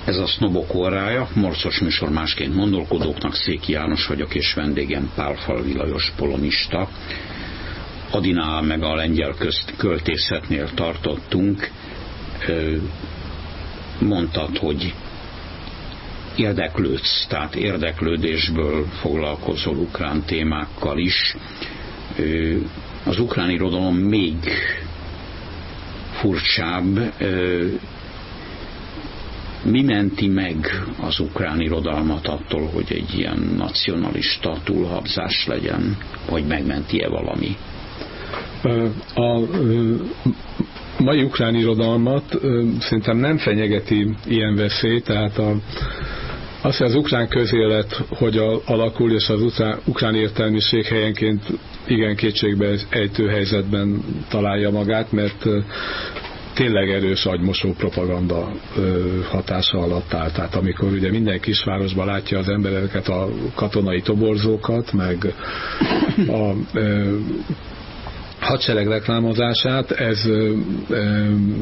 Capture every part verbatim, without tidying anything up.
Ez a Sznobok órája, morcos műsor másként gondolkodóknak. Széki János vagyok, és vendégem Pálfalvi Lajos polonista. Adinál meg a lengyel közt költészetnél tartottunk. Mondtad, hogy érdeklődsz, tehát érdeklődésből foglalkozol ukrán témákkal is. Az ukrán irodalom még furcsább. Mi menti meg az ukrán irodalmat attól, hogy egy ilyen nacionalista túlhabzás legyen, vagy megmenti-e valami? A mai ukrán irodalmat szerintem nem fenyegeti ilyen veszély, tehát a, az, hogy az ukrán közélet hogy alakul, és az ukrán, ukrán értelmiség helyenként igen kétségbe ejtő helyzetben találja magát, mert tényleg erős agymosó propaganda hatása alatt áll. Tehát amikor ugye minden kisvárosban látja az embereket, a katonai toborzókat, meg a ö, hadsereg reklámozását, ez ö, ö,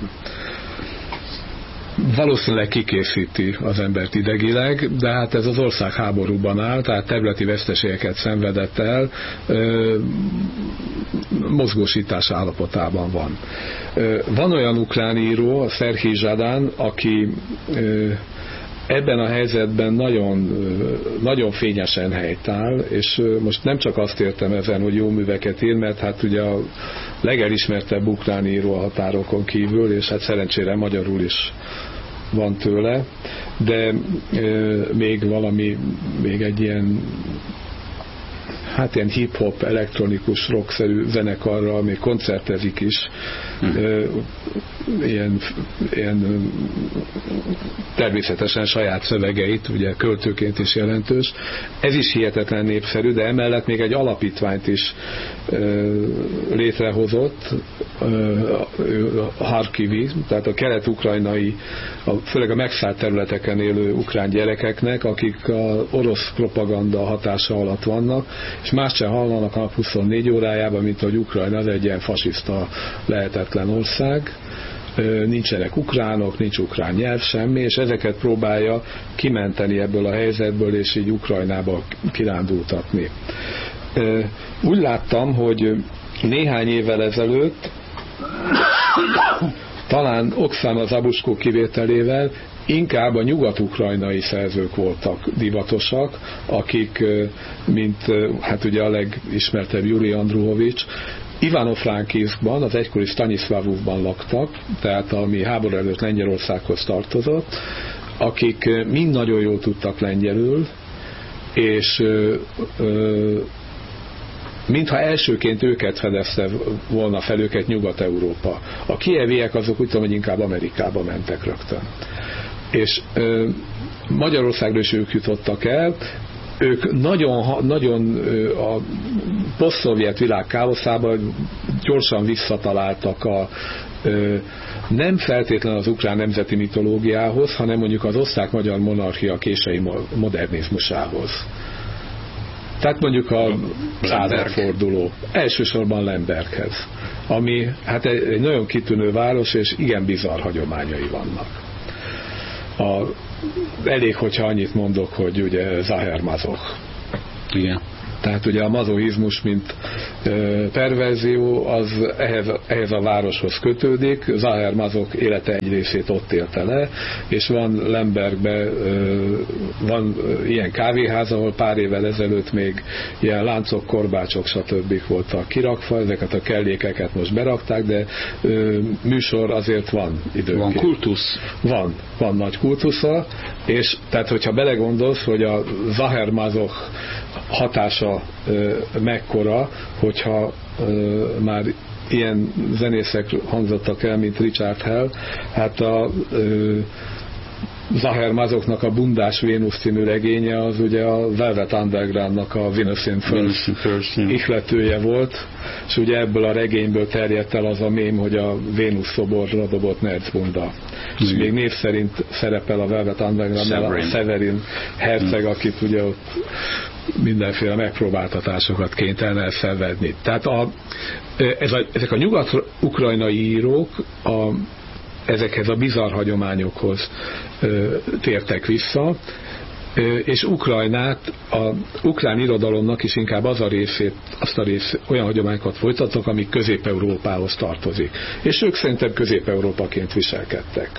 valószínűleg kikészíti az embert idegileg, de hát ez az ország háborúban áll, tehát területi veszteségeket szenvedett el, ö, mozgósítás állapotában van. Ö, van olyan ukrán író, a Szerhij Zsadán, aki ö, ebben a helyzetben nagyon, nagyon fényesen helytáll, és most nem csak azt értem ezen, hogy jó műveket ír, mert hát ugye a legelismertebb ukrán író a határokon kívül, és hát szerencsére magyarul is van tőle, de e, még valami, még egy ilyen hát ilyen hip-hop, elektronikus, rockszerű zenekarral még koncertezik is, hmm. e, ilyen, ilyen természetesen saját szövegeit, ugye költőként is jelentős. Ez is hihetetlen népszerű, de emellett még egy alapítványt is e, létrehozott, e, a Harkivi, tehát a kelet-ukrajnai, a, főleg a megszállt területeken élő ukrán gyerekeknek, akik az orosz propaganda hatása alatt vannak, és más sem hallanak a nap huszonnégy órájában, mint hogy Ukrajna az egy ilyen fasiszta, lehetetlen ország. Nincsenek ukránok, nincs ukrán nyelv, semmi, és ezeket próbálja kimenteni ebből a helyzetből, és így Ukrajnába kirándultatni. Úgy láttam, hogy néhány évvel ezelőtt talán Oksana Zabuszko kivételével inkább a nyugat-ukrajnai szerzők voltak divatosak, akik, mint hát ugye a legismertebb Juri Andruhovics, Ivano-Frankivskban, az egykori Staniszlavovban laktak, tehát ami háború előtt Lengyelországhoz tartozott, akik mind nagyon jól tudtak lengyelül, és ö, ö, mintha elsőként őket fedezte volna fel, őket Nyugat-Európa. A kijeviek azok úgy tudom, hogy inkább Amerikába mentek rögtön. És ö, Magyarországra is ők jutottak el, ők nagyon, nagyon a posztszovjet világ káoszában gyorsan visszataláltak a nem feltétlenül az ukrán nemzeti mitológiához, hanem mondjuk az osztrák-magyar monarchia késői modernizmusához. Tehát mondjuk a századforduló, elsősorban Lemberghez, ami hát egy, egy nagyon kitűnő város, és igen bizarr hagyományai vannak. A, elég, hogyha annyit mondok, hogy ugye Zaher Mazoch. Igen. Tehát ugye a mazochizmus, mint ö, perverzió, az ehhez, ehhez a városhoz kötődik. Zaher Mazoch élete egy részét ott élte le, és van Lembergben ö, van ö, ilyen kávéház, ahol pár évvel ezelőtt még ilyen láncok, korbácsok, stb. Voltak kirakva, ezeket a kellékeket most berakták, de ö, műsor azért van időnként. Van kultusz? Van, van nagy kultusza, és tehát hogyha belegondolsz, hogy a Zaher Mazoch hatása ö, mekkora, hogyha ö, már ilyen zenészek hangzottak el, mint Richard Hell, hát a ö, Zaher Mazochnak a Bundás Vénusz című regénye az ugye a Velvet Undergroundnak a Venus in Furs ihletője volt, és ugye ebből a regényből terjedt el az a mém, hogy a Vénusz szoborra dobott Nerzbunda. És még név szerint szerepel a Velvet Undergroundnál a Severin herceg, akit ugye ott mindenféle megpróbáltatásokat kénytelen elszenvedni. Tehát a, ez a, ezek a nyugat-ukrajnai írók a ezekhez a bizarr hagyományokhoz tértek vissza, és Ukrajnát, az ukrán irodalomnak is inkább az a részét, azt a rész, olyan hagyományokat folytattak, amik Közép-Európához tartozik. És ők szerintem Közép-Európaként viselkedtek.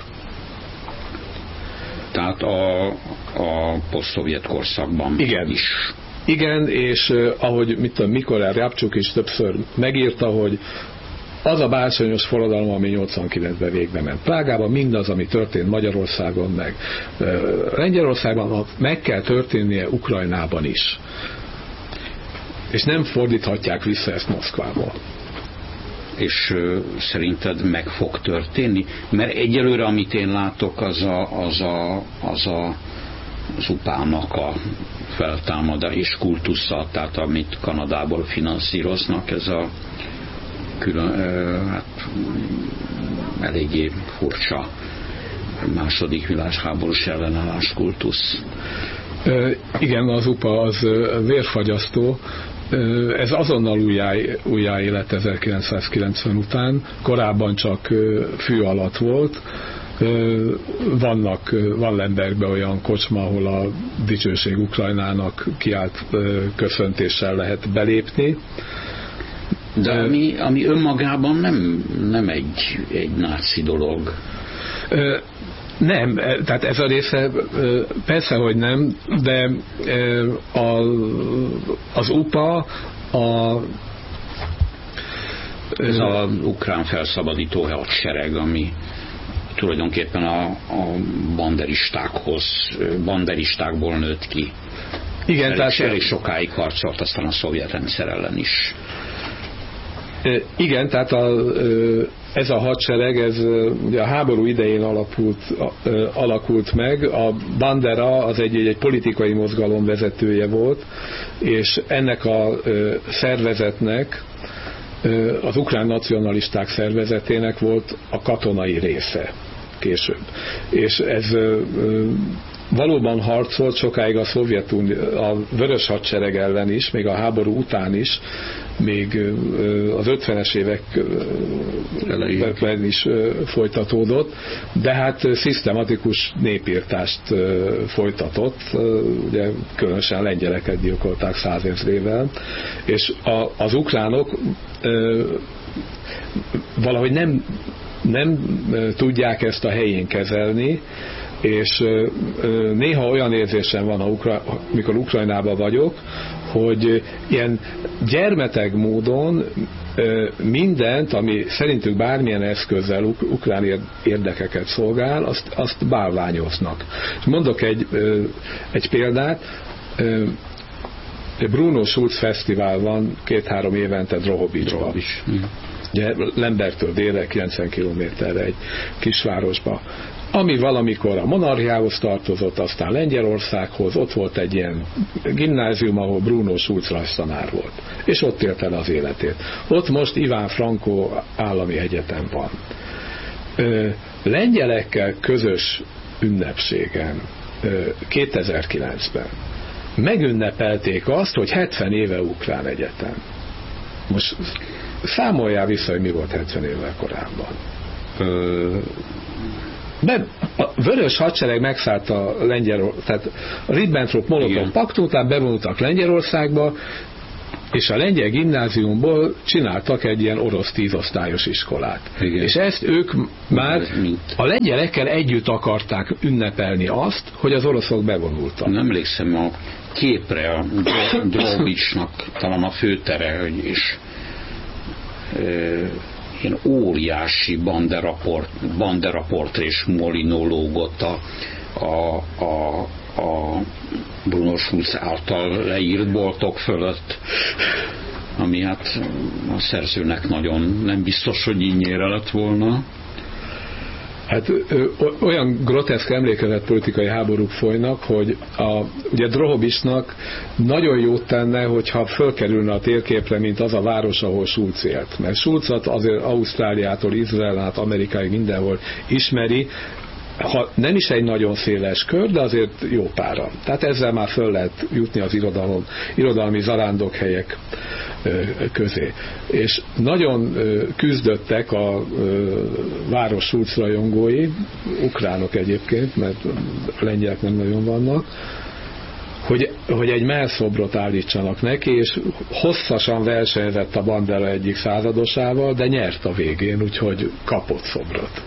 Tehát a, a posztszovjet korszakban igen. is. Igen, és uh, ahogy mit tudom, Mikolaj Rябcsuk is többször megírta, hogy az a bársonyos forradalom, ami nyolcvankilencben végbe ment Prágában, mindaz, ami történt Magyarországon, meg uh, Lengyelországban, meg kell történnie Ukrajnában is. És nem fordíthatják vissza ezt Moszkvából. És uh, szerinted meg fog történni? Mert egyelőre, amit én látok, az a, az a, az a az upának a feltámadás és kultusza, tehát amit Kanadából finanszíroznak, ez a külön, hát, eléggé furcsa második világháborús ellenállás kultusz. Igen, az upa az vérfagyasztó. Ez azonnal újjá, újjáélet ezerkilencszázkilencven után, korábban csak fű alatt volt. Vannak, van Lembergben olyan kocsma, ahol a dicsőség Ukrajnának kiált köszöntéssel lehet belépni. De ami, ami önmagában nem, nem egy, egy náci dolog. Nem, tehát ez a része persze, hogy nem, de az upa a ez az ukrán felszabadító hadsereg, ami tulajdonképpen a, a banderistákhoz, banderistákból nőtt ki. Igen, elég, tehát elég sokáig harcolt aztán a szovjet rendszer ellen is. Igen, tehát a, ez a hadsereg, ez ugye a háború idején alapult, alakult meg. A Bandera az egy, egy politikai mozgalom vezetője volt, és ennek a szervezetnek, az ukrán nacionalisták szervezetének volt a katonai része később. És ez valóban harcolt sokáig a Szovjetunió, a vörös hadsereg ellen is, még a háború után is, még az ötvenes években is folytatódott, de hát szisztematikus népírtást folytatott, ugye különösen lengyeleket gyilkolták százezrével, és az ukránok valahogy nem, nem tudják ezt a helyén kezelni, és néha olyan érzésem van, mikor Ukrajnában vagyok, hogy ilyen gyermeteg módon mindent, ami szerintük bármilyen eszközzel ukrán érdekeket szolgál, azt, azt bálványoznak. Mondok egy, egy példát, Bruno Schulz Fesztivál van két-három évente Drohobicsban. Ugye Lembergtől délre, kilencven kilométerre egy kisvárosba, ami valamikor a monarchiához tartozott, aztán Lengyelországhoz, ott volt egy ilyen gimnázium, ahol Bruno Schulz rajztanár volt, és ott élte el az életét. Ott most Iván Franko állami egyetem van. Ö, lengyelekkel közös ünnepségen ö, kétezer-kilencben megünnepelték azt, hogy hetven éve ukrán egyetem. Most számoljál vissza, hogy mi volt hetven évvel korábban. Ö, De a vörös hadsereg megszállta a Lengyel, tehát a Ribbentrop-Molotov paktum után bevonultak Lengyelországba, és a lengyel gimnáziumból csináltak egy ilyen orosz tízosztályos iskolát. Igen. És ezt ők már a lengyelekkel együtt akarták ünnepelni azt, hogy az oroszok bevonultak. Nem emlékszem a képre, a Drohobicsnak talán a főtere, hogy is ilyen óriási banderaport, banderaportrés molinó lógott a, a, a, a Bruno Schulz által leírt boltok fölött, ami hát a szerzőnek nagyon nem biztos, hogy ínyére lett volna. Hát ö, olyan groteszk emlékezett politikai háborúk folynak, hogy a, ugye Drohobicsnak nagyon jót tenne, hogyha fölkerülne a térképre, mint az a város, ahol Schulz élt. Mert Schulzat azért Ausztráliától, Izraelen át Amerikáig mindenhol ismeri, ha nem is egy nagyon széles kör, de azért jó páran. Tehát ezzel már föl lehet jutni az irodalom, irodalmi zarándokhelyek közé. És nagyon küzdöttek a város Schulz rajongói, ukránok egyébként, mert lengyelek nem nagyon vannak, hogy, hogy egy mellszobrot állítsanak neki, és hosszasan versenyzett a Bandera egyik századosával, de nyert a végén, úgyhogy kapott szobrot.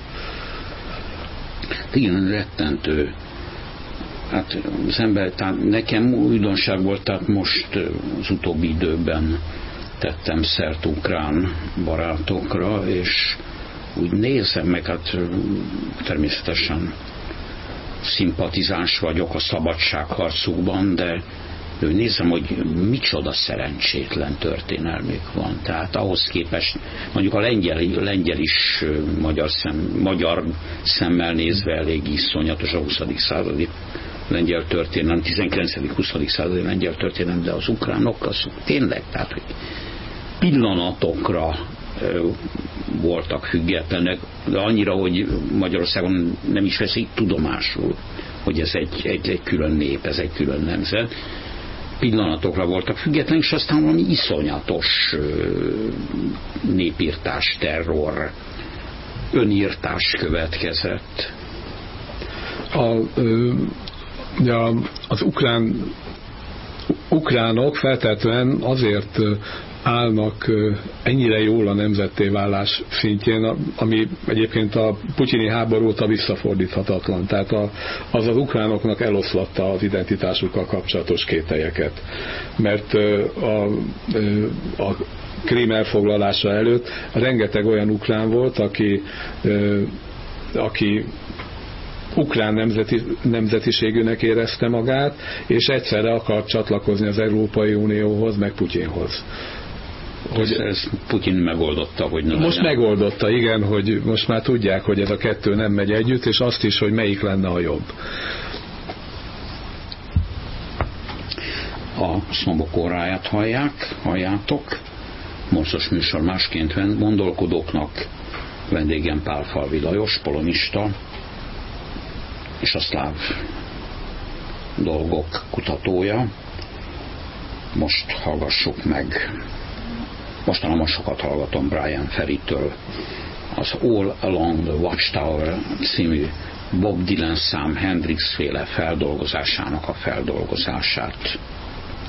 Igen, rettentő. Hát az ember, tehát nekem újdonság volt, tehát most az utóbbi időben tettem szert ukrán barátokra, és úgy nézem meg, hát természetesen szimpatizáns vagyok a szabadságharcukban, de nézem, hogy micsoda szerencsétlen történelmük van. Tehát ahhoz képest mondjuk a lengyel, lengyel is magyar, szem, magyar szemmel nézve elég iszonyatos a huszadik századi lengyel történelem, tizenkilencedik-huszadik századi lengyel történelem, de az ukránok az tényleg, tehát hogy pillanatokra voltak függetlenek, de annyira, hogy Magyarországon nem is veszik tudomásul, hogy ez egy, egy, egy külön nép, ez egy külön nemzet. Pillanatokra voltak függetlenek, és aztán valami iszonyatos népírtás, terror, önírtás következett. A, a, az ukrán ukránok feltétlenül azért állnak ennyire jól a nemzetté válás szintjén, ami egyébként a putyini háború óta visszafordíthatatlan. Tehát a, az az ukránoknak eloszlatta az identitásukkal kapcsolatos kételyeket. Mert a, a Krím elfoglalása előtt rengeteg olyan ukrán volt, aki, aki ukrán nemzeti, nemzetiségűnek érezte magát, és egyszerre akart csatlakozni az Európai Unióhoz, meg Putyinhoz. Hogy ez Putyin megoldotta, hogy nem most legyen. megoldotta, igen, hogy most már tudják, hogy ez a kettő nem megy együtt, és azt is, hogy melyik lenne a jobb. A Sznobok óráját hallják, halljátok. Morcos műsor másként gondolkodóknak, vendégem Pálfalvi Lajos, polonista, és a szláv dolgok kutatója. Most hallgassuk meg, mostanában sokat hallgatom Brian Ferrytől az All Along the Watchtower című Bob Dylan szám Hendrix féle feldolgozásának a feldolgozását.